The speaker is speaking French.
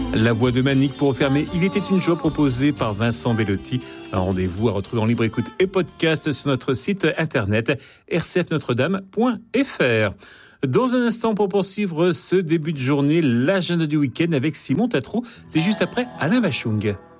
La voix de Manique pour refermer Il était une joie proposée par Vincent Bellotti. Un rendez-vous à retrouver en libre écoute et podcast sur notre site internet rcfnotredame.fr. Dans un instant, pour poursuivre ce début de journée, l'agenda du week-end avec Simon Tatrou. C'est juste après Alain Bachung.